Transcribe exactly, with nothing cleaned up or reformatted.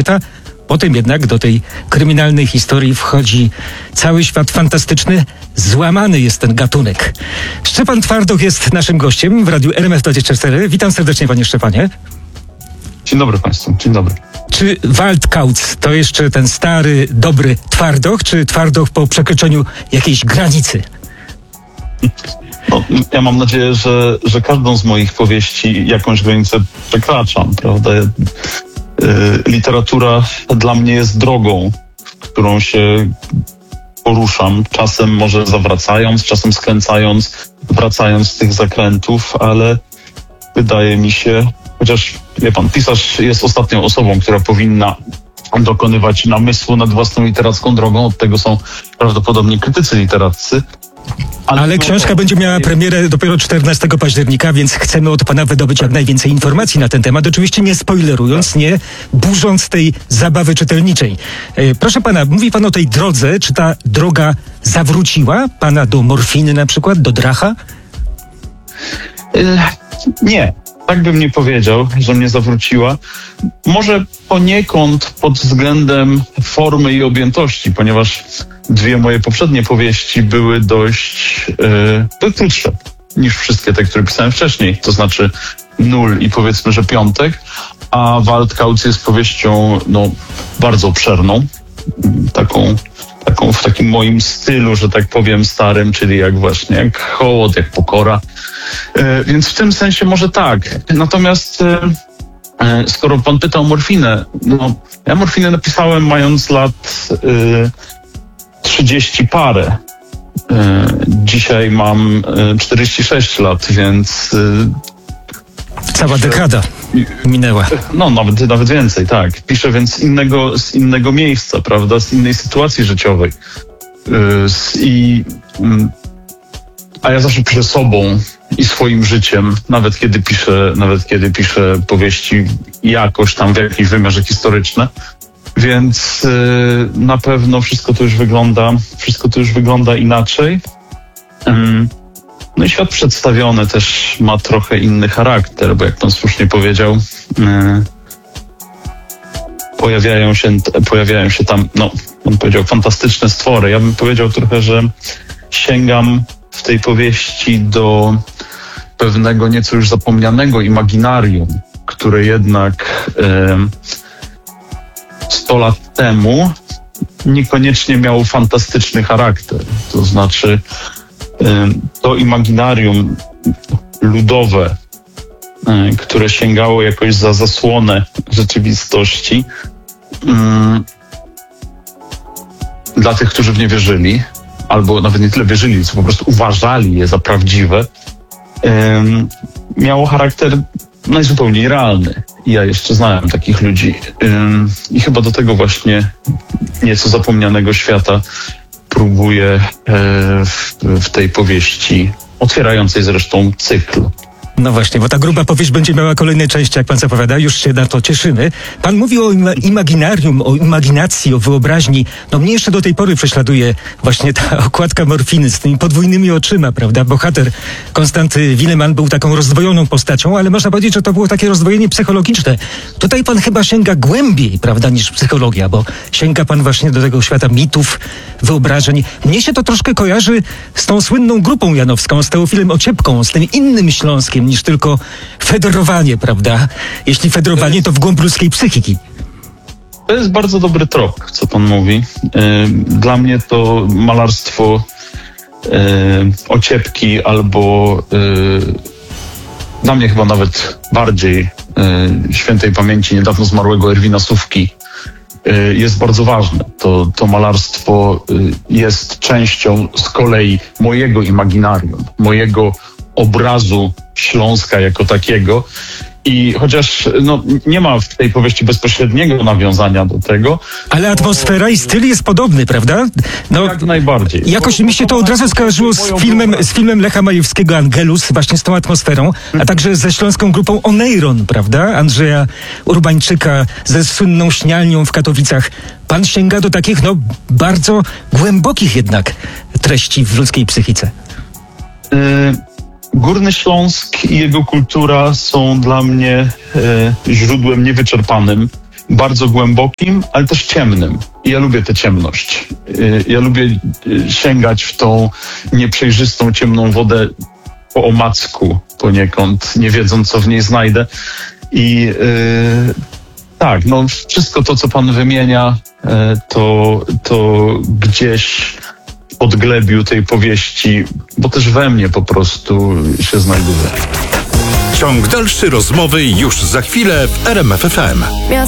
poeta. Potem jednak do tej kryminalnej historii wchodzi cały świat fantastyczny. Złamany jest ten gatunek. Szczepan Twardoch jest naszym gościem w Radiu R M F dwadzieścia cztery. Witam serdecznie, panie Szczepanie. Dzień dobry państwu, dzień dobry. Czy Waldkauz to jeszcze ten stary, dobry Twardoch, czy Twardoch po przekroczeniu jakiejś granicy? No, ja mam nadzieję, że, że każdą z moich powieści jakąś granicę przekraczam, prawda? Yy, literatura dla mnie jest drogą, którą się poruszam, czasem może zawracając, czasem skręcając, wracając z tych zakrętów, ale wydaje mi się, chociaż wie pan, pisarz jest ostatnią osobą, która powinna dokonywać namysłu nad własną literacką drogą, od tego są prawdopodobnie krytycy literaccy. Ale, Ale książka to... będzie miała premierę dopiero czternastego października, więc chcemy od pana wydobyć jak najwięcej informacji na ten temat. Oczywiście nie spoilerując, nie burząc tej zabawy czytelniczej. E, proszę pana, mówi pan o tej drodze. Czy ta droga zawróciła pana do morfiny na przykład, do Dracha? Yy, nie. Tak bym nie powiedział, że mnie zawróciła. Może poniekąd pod względem formy i objętości, ponieważ dwie moje poprzednie powieści były dość yy, krótsze niż wszystkie te, które pisałem wcześniej. To znaczy Nul i powiedzmy, że Piątek, a Waldkauz jest powieścią no, bardzo obszerną, taką, taką w takim moim stylu, że tak powiem, starym, czyli jak właśnie jak Hołot, jak Pokora. E, więc w tym sensie może tak. Natomiast e, e, skoro pan pyta o morfinę, no ja morfinę napisałem mając lat e, trzydzieści parę. E, dzisiaj mam e, czterdzieści sześć lat, więc... E, Cała dekada minęła. No, nawet, nawet więcej, tak. Piszę więc z innego, z innego miejsca, prawda, z innej sytuacji życiowej. Yy, I, yy, a ja zawsze piszę sobą i swoim życiem, nawet kiedy piszę, nawet kiedy piszę powieści jakoś tam w jakimś wymiarze historyczne. Więc yy, na pewno wszystko to już wygląda, wszystko to już wygląda inaczej. Yy. No i świat przedstawiony też ma trochę inny charakter, bo jak pan słusznie powiedział, yy, pojawiają się, pojawiają się tam, no, on powiedział, fantastyczne stwory. Ja bym powiedział trochę, że sięgam w tej powieści do pewnego nieco już zapomnianego imaginarium, które jednak yy, sto lat temu niekoniecznie miało fantastyczny charakter. To znaczy to imaginarium ludowe, które sięgało jakoś za zasłonę rzeczywistości, dla tych, którzy w nie wierzyli, albo nawet nie tyle wierzyli, co po prostu uważali je za prawdziwe, miało charakter najzupełniej realny. Ja jeszcze znałem takich ludzi i chyba do tego właśnie nieco zapomnianego świata próbuję w, w tej powieści, otwierającej zresztą cykl. No właśnie, bo ta gruba powieść będzie miała kolejne części, jak pan zapowiada, już się na to cieszymy. Pan mówi o im- imaginarium, o imaginacji, o wyobraźni. No mnie jeszcze do tej pory prześladuje właśnie ta okładka morfiny z tymi podwójnymi oczyma, prawda? Bohater Konstanty Wileman był taką rozdwojoną postacią, ale można powiedzieć, że to było takie rozdwojenie psychologiczne. Tutaj pan chyba sięga głębiej, prawda, niż psychologia, bo sięga pan właśnie do tego świata mitów, wyobrażeń. Mnie się to troszkę kojarzy z tą słynną grupą janowską, z Teofilem Ociepką, z tym innym Śląskiem, niż tylko federowanie, prawda? Jeśli federowanie, to w głąb ludzkiej psychiki. To jest bardzo dobry trop, co pan mówi. Dla mnie to malarstwo Ociepki albo dla mnie chyba nawet bardziej świętej pamięci niedawno zmarłego Erwina Sówki jest bardzo ważne. To, to malarstwo jest częścią z kolei mojego imaginarium, mojego obrazu Śląska jako takiego. I chociaż no, nie ma w tej powieści bezpośredniego nawiązania do tego. Ale atmosfera i styl jest podobny, prawda? No, jak najbardziej. Jakoś mi się to od razu skojarzyło z filmem, z filmem Lecha Majewskiego Angelus, właśnie z tą atmosferą, a także ze śląską grupą Oneiron, prawda? Andrzeja Urbańczyka ze słynną śnialnią w Katowicach. Pan sięga do takich, no, bardzo głębokich jednak treści w ludzkiej psychice. Y- Górny Śląsk i jego kultura są dla mnie e, źródłem niewyczerpanym bardzo głębokim, ale też ciemnym. I ja lubię tę ciemność. Y, Ja lubię y, sięgać w tą nieprzejrzystą, ciemną wodę po omacku poniekąd, nie wiedząc, co w niej znajdę. I y, tak, no wszystko to, co pan wymienia, y, to, to gdzieś w podglebiu tej powieści, bo też we mnie po prostu się znajduje. Ciąg dalszy rozmowy już za chwilę w R M F F M.